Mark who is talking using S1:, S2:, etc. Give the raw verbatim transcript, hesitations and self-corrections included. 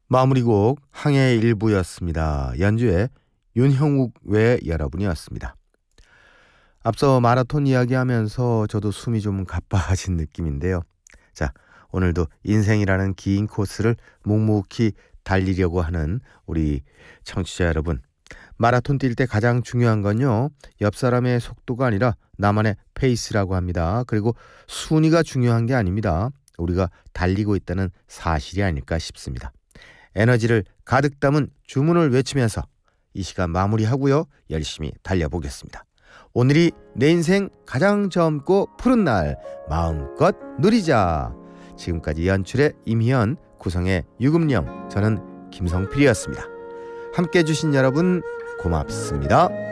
S1: 마무리곡 항해의 일부였습니다. 연주에 윤형욱 외 여러분이었습니다. 앞서 마라톤 이야기하면서 저도 숨이 좀 가빠진 느낌인데요. 자, 오늘도 인생이라는 긴 코스를 묵묵히 달리려고 하는 우리 청취자 여러분, 마라톤 뛸 때 가장 중요한 건요, 옆 사람의 속도가 아니라 나만의 페이스라고 합니다. 그리고 순위가 중요한 게 아닙니다. 우리가 달리고 있다는 사실이 아닐까 싶습니다. 에너지를 가득 담은 주문을 외치면서 이 시간 마무리하고요, 열심히 달려보겠습니다. 오늘이 내 인생 가장 젊고 푸른 날, 마음껏 누리자. 지금까지 연출의 임희연, 구성의 유금령, 저는 김성필이었습니다. 함께해 주신 여러분 고맙습니다.